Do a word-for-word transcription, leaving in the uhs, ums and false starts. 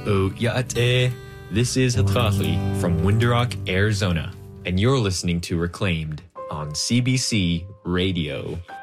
Oh, ya'ate. This is Hatrathli from Window-Rock, Arizona, and you're listening to Reclaimed on C B C Radio.